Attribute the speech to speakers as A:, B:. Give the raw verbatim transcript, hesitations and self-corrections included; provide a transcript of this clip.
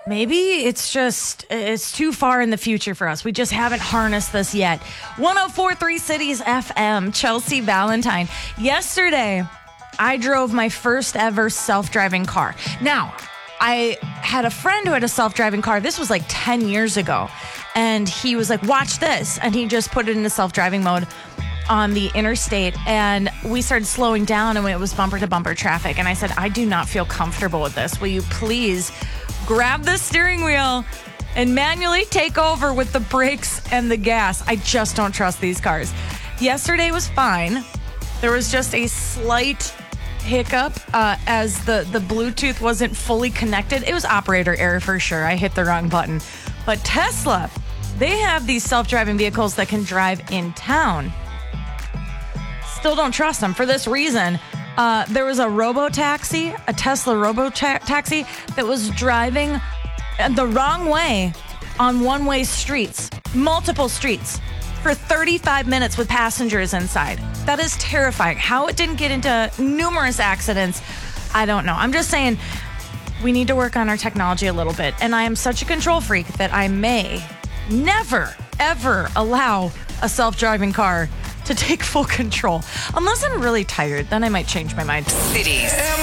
A: Maybe it's just, it's too far in the future for us. We just haven't harnessed this yet. one oh four point three Cities F M, Chelsea Valentine. Yesterday, I drove my first ever self-driving car. Now, I had a friend who had a self-driving car. This was like ten years ago. And he was like, watch this. And he just put it into self-driving mode on the interstate. And we started slowing down and it was bumper to bumper traffic. And I said, I do not feel comfortable with this. Will you please grab the steering wheel and manually take over with the brakes and the gas? I just don't trust these cars. Yesterday was fine. There was just a slight hiccup uh, as the, the Bluetooth wasn't fully connected. It was operator error for sure. I hit the wrong button. But Tesla, they have these self-driving vehicles that can drive in town. Still don't trust them for this reason. Uh, there was a robo-taxi, a Tesla robo-taxi that was driving the wrong way on one-way streets, multiple streets, for thirty-five minutes with passengers inside. That is terrifying. How it didn't get into numerous accidents, I don't know. I'm just saying we need to work on our technology a little bit. And I am such a control freak that I may never, ever allow a self-driving car to take full control. Unless I'm really tired, then I might change my mind.
B: Cities.